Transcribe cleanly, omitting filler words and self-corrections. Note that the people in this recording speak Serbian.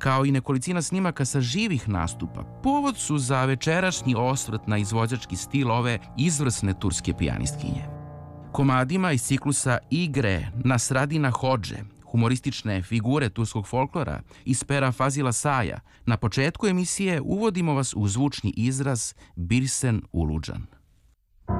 kao i nekolicina snimaka sa živih nastupa, povod su za večerašnji osvrt na izvođački stil ove izvrsne turske pijanistkinje. Komadima iz ciklusa Igre Nasradina Hodže, humoristične figure turskog folklora iz pera Fazila Saja, na početku emisije uvodimo vas u zvučni izraz Birsen Uluđan.